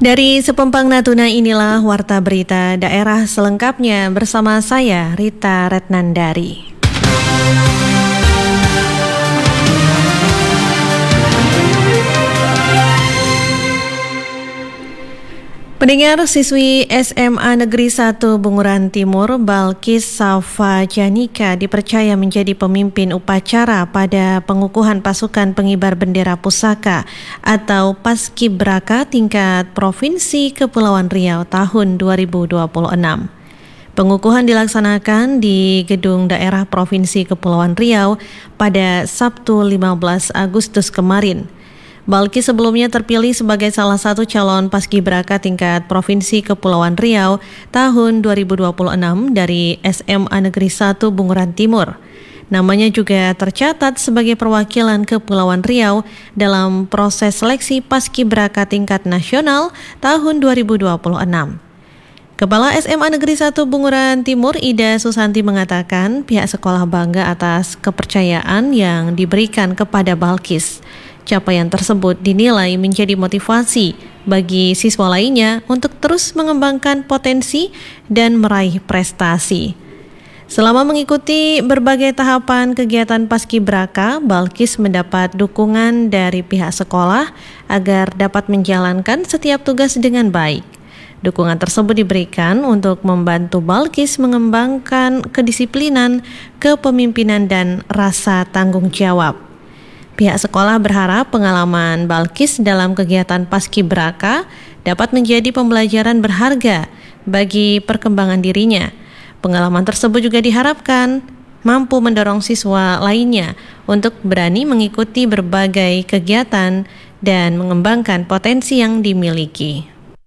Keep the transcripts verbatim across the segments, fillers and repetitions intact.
Dari Sepempang Natuna inilah Warta Berita Daerah selengkapnya bersama saya Rita Retnandari. Pendengar, siswi S M A Negeri satu Bunguran Timur Balkis Safa Janika dipercaya menjadi pemimpin upacara pada pengukuhan pasukan pengibar bendera pusaka atau Paskibraka tingkat Provinsi Kepulauan Riau tahun dua ribu dua puluh enam. Pengukuhan dilaksanakan di Gedung Daerah Provinsi Kepulauan Riau pada Sabtu lima belas Agustus kemarin. Balkis sebelumnya terpilih sebagai salah satu calon paskibraka tingkat Provinsi Kepulauan Riau tahun dua ribu dua puluh enam dari S M A Negeri satu Bunguran Timur. Namanya juga tercatat sebagai perwakilan Kepulauan Riau dalam proses seleksi paskibraka tingkat nasional tahun dua ribu dua puluh enam. Kepala S M A Negeri satu Bunguran Timur Ida Susanti mengatakan pihak sekolah bangga atas kepercayaan yang diberikan kepada Balkis. Capaian tersebut dinilai menjadi motivasi bagi siswa lainnya untuk terus mengembangkan potensi dan meraih prestasi. Selama mengikuti berbagai tahapan kegiatan paskibraka, Balkis mendapat dukungan dari pihak sekolah agar dapat menjalankan setiap tugas dengan baik. Dukungan tersebut diberikan untuk membantu Balkis mengembangkan kedisiplinan, kepemimpinan, dan rasa tanggung jawab. Pihak sekolah berharap pengalaman Balkis dalam kegiatan paskibraka dapat menjadi pembelajaran berharga bagi perkembangan dirinya. Pengalaman tersebut juga diharapkan mampu mendorong siswa lainnya untuk berani mengikuti berbagai kegiatan dan mengembangkan potensi yang dimiliki.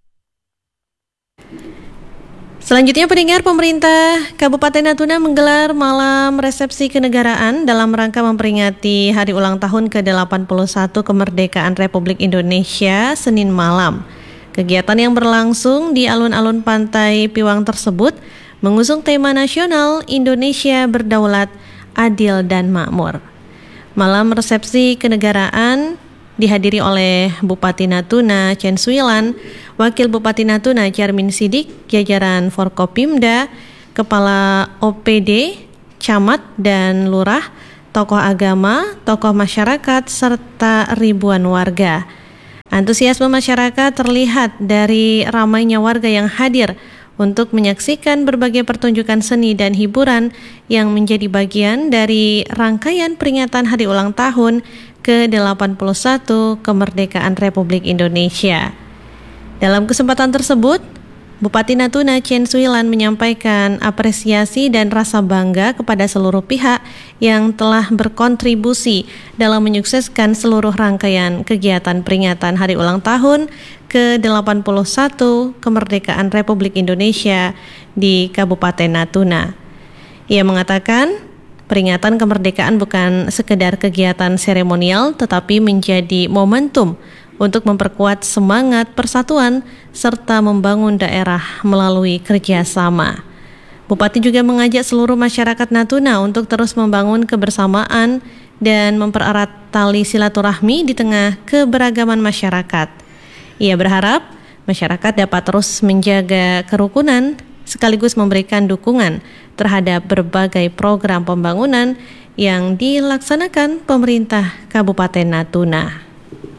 Selanjutnya, pendengar, pemerintah Kabupaten Natuna menggelar malam resepsi kenegaraan dalam rangka memperingati hari ulang tahun ke delapan puluh satu kemerdekaan Republik Indonesia Senin malam. Kegiatan yang berlangsung di alun-alun Pantai Piwang tersebut mengusung tema nasional Indonesia Berdaulat, Adil, dan Makmur. Malam resepsi kenegaraan dihadiri oleh Bupati Natuna Chen Suilan, Wakil Bupati Natuna Charmin Sidik, jajaran Forkopimda, Kepala O P D, Camat dan Lurah, tokoh agama, tokoh masyarakat, serta ribuan warga. Antusiasme masyarakat terlihat dari ramainya warga yang hadir untuk menyaksikan berbagai pertunjukan seni dan hiburan yang menjadi bagian dari rangkaian peringatan hari ulang tahun ke delapan puluh satu kemerdekaan Republik Indonesia. Dalam kesempatan tersebut, Bupati Natuna Chen Suilan menyampaikan apresiasi dan rasa bangga kepada seluruh pihak yang telah berkontribusi dalam menyukseskan seluruh rangkaian kegiatan peringatan hari ulang tahun ke delapan puluh satu kemerdekaan Republik Indonesia di Kabupaten Natuna. Ia mengatakan, peringatan kemerdekaan bukan sekedar kegiatan seremonial, tetapi menjadi momentum untuk memperkuat semangat persatuan serta membangun daerah melalui kerjasama. Bupati juga mengajak seluruh masyarakat Natuna untuk terus membangun kebersamaan dan mempererat tali silaturahmi di tengah keberagaman masyarakat. Ia berharap masyarakat dapat terus menjaga kerukunan sekaligus memberikan dukungan terhadap berbagai program pembangunan yang dilaksanakan pemerintah Kabupaten Natuna.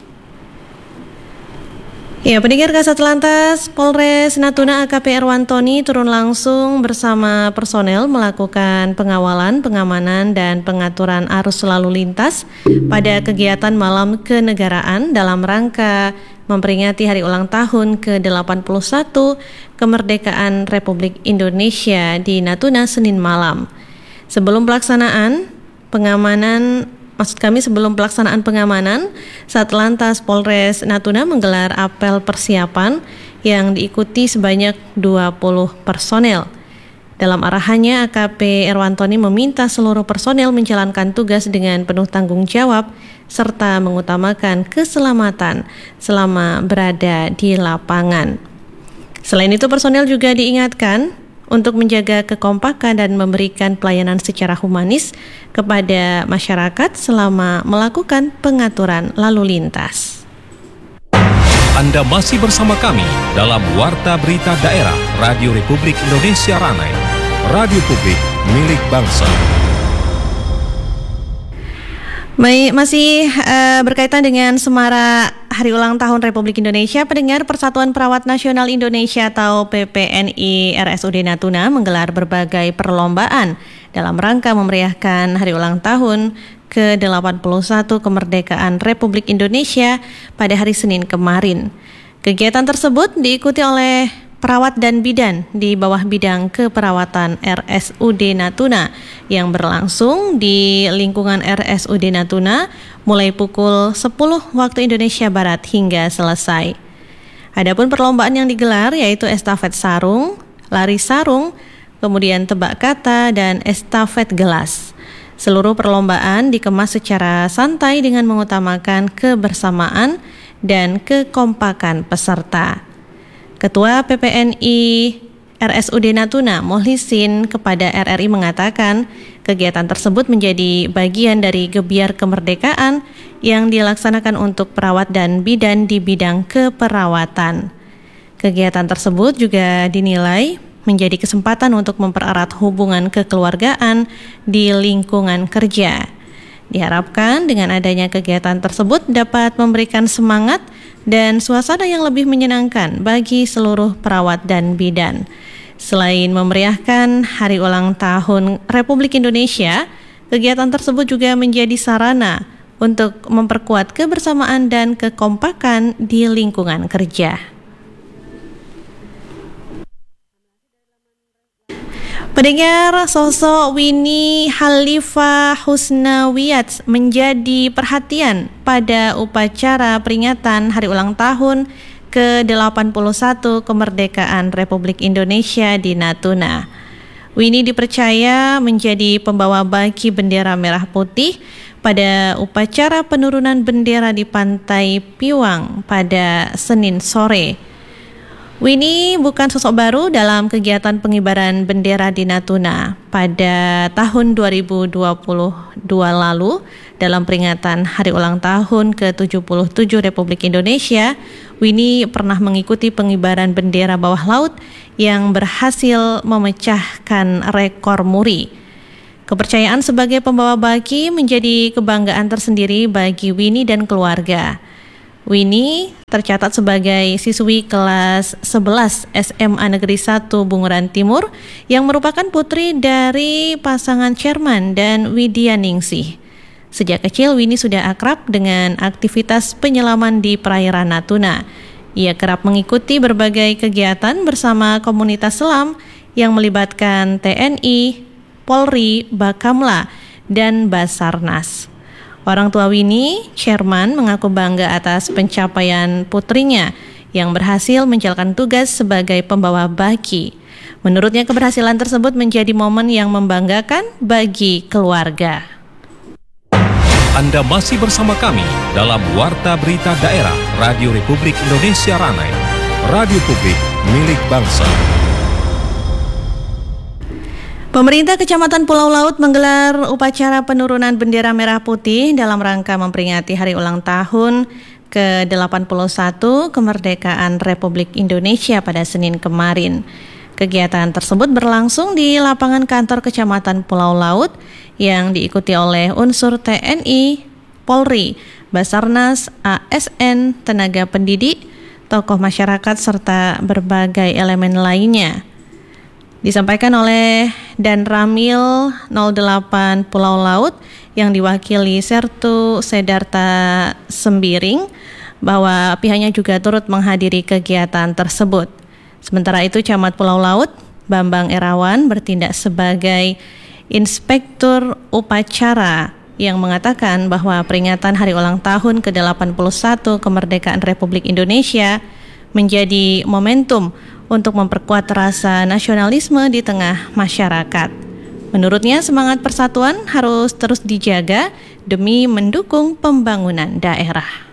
Ya, pendengar, Kasat Lantas Polres Natuna A K P Erwantoni turun langsung bersama personel melakukan pengawalan, pengamanan, dan pengaturan arus lalu lintas pada kegiatan malam kenegaraan dalam rangka memperingati hari ulang tahun ke delapan puluh satu kemerdekaan Republik Indonesia di Natuna Senin malam. Sebelum pelaksanaan pengamanan Maksud kami sebelum pelaksanaan pengamanan, Satlantas Polres Natuna menggelar apel persiapan yang diikuti sebanyak dua puluh personel. Dalam arahannya, A K P Erwantoni meminta seluruh personel menjalankan tugas dengan penuh tanggung jawab serta mengutamakan keselamatan selama berada di lapangan. Selain itu, personel juga diingatkan untuk menjaga kekompakan dan memberikan pelayanan secara humanis kepada masyarakat selama melakukan pengaturan lalu lintas. Anda masih bersama kami dalam Warta Berita Daerah Radio Republik Indonesia Ranai, radio publik milik bangsa. Baik, masih uh, berkaitan dengan Semarak Hari Ulang Tahun Republik Indonesia, pendengar, Persatuan Perawat Nasional Indonesia atau P P N I R S U D Natuna menggelar berbagai perlombaan dalam rangka memeriahkan Hari Ulang Tahun ke delapan puluh satu kemerdekaan Republik Indonesia pada hari Senin kemarin. Kegiatan tersebut diikuti oleh perawat dan bidan di bawah bidang keperawatan R S U D Natuna yang berlangsung di lingkungan R S U D Natuna mulai pukul sepuluh waktu Indonesia Barat hingga selesai. Adapun perlombaan yang digelar yaitu estafet sarung, lari sarung, kemudian tebak kata, dan estafet gelas. Seluruh perlombaan dikemas secara santai dengan mengutamakan kebersamaan dan kekompakan peserta. Ketua P P N I R S U D Natuna, Mohlisin, kepada R R I mengatakan kegiatan tersebut menjadi bagian dari gebiar kemerdekaan yang dilaksanakan untuk perawat dan bidan di bidang keperawatan. Kegiatan tersebut juga dinilai menjadi kesempatan untuk mempererat hubungan kekeluargaan di lingkungan kerja. Diharapkan dengan adanya kegiatan tersebut dapat memberikan semangat dan suasana yang lebih menyenangkan bagi seluruh perawat dan bidan. Selain memeriahkan Hari Ulang Tahun Republik Indonesia, kegiatan tersebut juga menjadi sarana untuk memperkuat kebersamaan dan kekompakan di lingkungan kerja. Pendengar, sosok Winnie Khalifah Husnawiyat menjadi perhatian pada upacara peringatan Hari Ulang Tahun ke delapan puluh satu kemerdekaan Republik Indonesia di Natuna. Winnie dipercaya menjadi pembawa baki bendera merah putih pada upacara penurunan bendera di Pantai Piwang pada Senin sore. Winnie bukan sosok baru dalam kegiatan pengibaran bendera di Natuna. Pada tahun dua ribu dua puluh dua lalu, dalam peringatan Hari Ulang Tahun ke tujuh puluh tujuh Republik Indonesia, Winnie pernah mengikuti pengibaran bendera bawah laut yang berhasil memecahkan rekor muri. Kepercayaan sebagai pembawa baki menjadi kebanggaan tersendiri bagi Winnie dan keluarga. Winnie tercatat sebagai siswi kelas sebelas S M A Negeri satu Bunguran Timur yang merupakan putri dari pasangan Sherman dan Widya Ningsih. Sejak kecil Winnie sudah akrab dengan aktivitas penyelaman di perairan Natuna. Ia kerap mengikuti berbagai kegiatan bersama komunitas selam yang melibatkan T N I, Polri, Bakamla, dan Basarnas. Orang tua Winnie, Sherman, mengaku bangga atas pencapaian putrinya yang berhasil menjalankan tugas sebagai pembawa baki. Menurutnya keberhasilan tersebut menjadi momen yang membanggakan bagi keluarga. Anda masih bersama kami dalam Warta Berita Daerah Radio Republik Indonesia Ranai, radio publik milik bangsa. Pemerintah Kecamatan Pulau Laut menggelar upacara penurunan bendera merah putih dalam rangka memperingati Hari Ulang Tahun ke delapan puluh satu kemerdekaan Republik Indonesia pada Senin kemarin. Kegiatan tersebut berlangsung di lapangan kantor Kecamatan Pulau Laut yang diikuti oleh unsur T N I, Polri, Basarnas, A S N, tenaga pendidik, tokoh masyarakat, serta berbagai elemen lainnya. Disampaikan oleh Dan Ramil nol delapan Pulau Laut yang diwakili Sertu Sedarta Sembiring bahwa pihaknya juga turut menghadiri kegiatan tersebut. Sementara itu Camat Pulau Laut Bambang Erawan bertindak sebagai Inspektur Upacara yang mengatakan bahwa peringatan Hari Ulang Tahun ke delapan puluh satu kemerdekaan Republik Indonesia menjadi momentum untuk memperkuat rasa nasionalisme di tengah masyarakat. Menurutnya, semangat persatuan harus terus dijaga demi mendukung pembangunan daerah.